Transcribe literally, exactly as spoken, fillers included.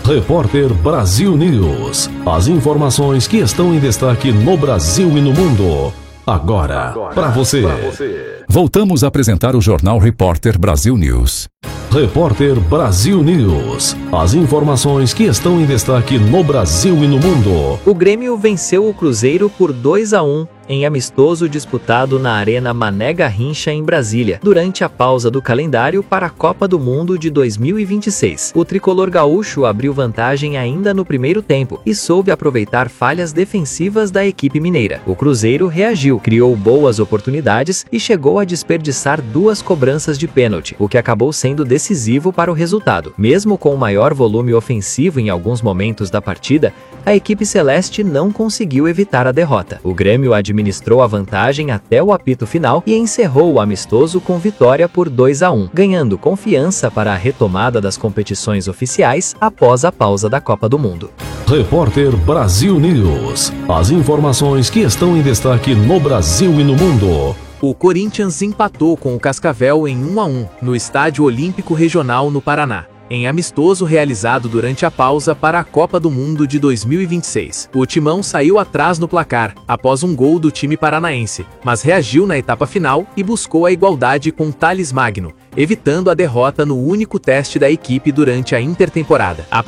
Repórter Brasil News. As informações que estão em destaque no Brasil e no mundo. Agora, Agora para você. você. Voltamos a apresentar o Jornal Repórter Brasil News. Repórter Brasil News. As informações que estão em destaque no Brasil e no mundo. O Grêmio venceu o Cruzeiro por dois a um em amistoso disputado na Arena Mané Garrincha em Brasília, durante a pausa do calendário para a Copa do Mundo de dois mil e vinte e seis. O tricolor gaúcho abriu vantagem ainda no primeiro tempo e soube aproveitar falhas defensivas da equipe mineira. O Cruzeiro reagiu, criou boas oportunidades e chegou a desperdiçar duas cobranças de pênalti, o que acabou sendo decisivo para o resultado. Mesmo com o maior volume ofensivo em alguns momentos da partida, a equipe celeste não conseguiu evitar a derrota. O Grêmio administrou a vantagem até o apito final e encerrou o amistoso com vitória por dois a um, ganhando confiança para a retomada das competições oficiais após a pausa da Copa do Mundo. Repórter Brasil News. As informações que estão em destaque no Brasil e no mundo. O Corinthians empatou com o Cascavel em um a um, no Estádio Olímpico Regional no Paraná, em amistoso realizado durante a pausa para a Copa do Mundo de dois mil e vinte e seis. O Timão saiu atrás no placar, após um gol do time paranaense, mas reagiu na etapa final e buscou a igualdade com Thales Magno, evitando a derrota no único teste da equipe durante a intertemporada. A